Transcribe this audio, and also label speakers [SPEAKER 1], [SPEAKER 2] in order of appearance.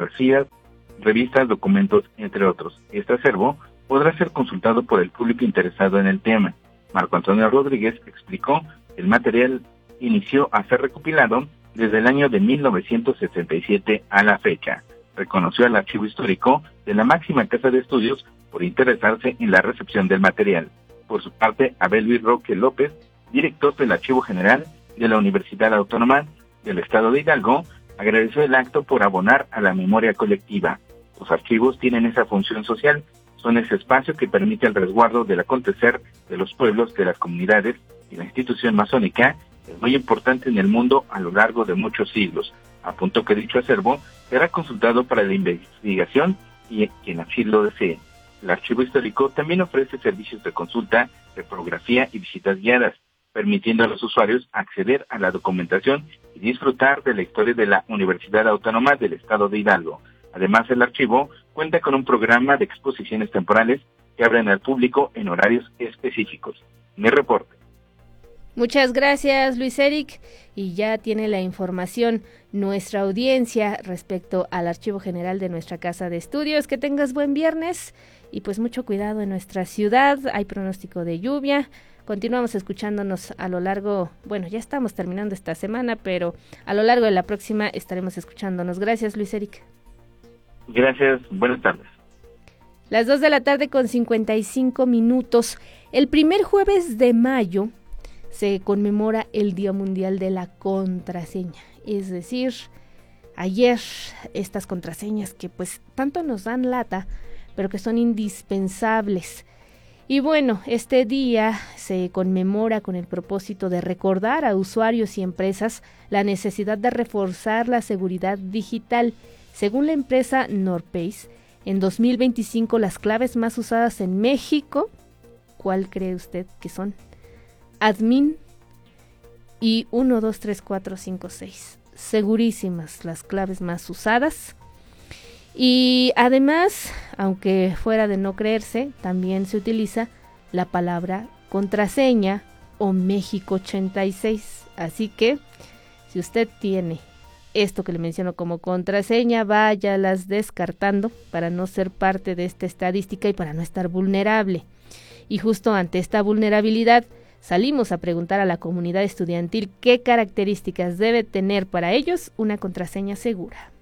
[SPEAKER 1] fotografías, revistas, documentos, entre otros. Este acervo podrá ser consultado por el público interesado en el tema. Marco Antonio Rodríguez explicó que el material inició a ser recopilado desde el año de 1977 a la fecha. Reconoció al Archivo Histórico de la máxima casa de estudios por interesarse en la recepción del material. Por su parte, Abel Luis Roque López, director del Archivo General de la Universidad Autónoma del Estado de Hidalgo, agradeció el acto por abonar a la memoria colectiva. Los archivos tienen esa función social, son ese espacio que permite el resguardo del acontecer de los pueblos, de las comunidades, y la institución masónica es muy importante en el mundo a lo largo de muchos siglos. Apuntó que dicho acervo será consultado para la investigación y quien así lo desee. El Archivo Histórico también ofrece servicios de consulta, reprografía y visitas guiadas, permitiendo a los usuarios acceder a la documentación y disfrutar de la historia de la Universidad Autónoma del Estado de Hidalgo. Además, el archivo cuenta con un programa de exposiciones temporales que abren al público en horarios específicos. Mi reporte.
[SPEAKER 2] Muchas gracias, Luis Eric. Y ya tiene la información nuestra audiencia respecto al Archivo General de nuestra Casa de Estudios. Que tengas buen viernes y pues mucho cuidado en nuestra ciudad. Hay pronóstico de lluvia. Continuamos escuchándonos a lo largo, bueno, ya estamos terminando esta semana, pero a lo largo de la próxima estaremos escuchándonos. Gracias, Luis Eric.
[SPEAKER 1] Gracias, buenas tardes.
[SPEAKER 2] Las 2:55 p.m. El primer jueves de mayo se conmemora el Día Mundial de la Contraseña. Es decir, ayer estas contraseñas que pues tanto nos dan lata, pero que son indispensables. Y bueno, este día se conmemora con el propósito de recordar a usuarios y empresas la necesidad de reforzar la seguridad digital. Según la empresa NordPace, en 2025 las claves más usadas en México, ¿cuál cree usted que son? Admin y 1, 2, 3, 4, 5, 6. Segurísimas las claves más usadas. Y además, aunque fuera de no creerse, también se utiliza la palabra contraseña o México 86. Así que, si usted tiene esto que le menciono como contraseña, váyalas descartando para no ser parte de esta estadística y para no estar vulnerable. Y justo ante esta vulnerabilidad, salimos a preguntar a la comunidad estudiantil qué características debe tener para ellos una contraseña segura.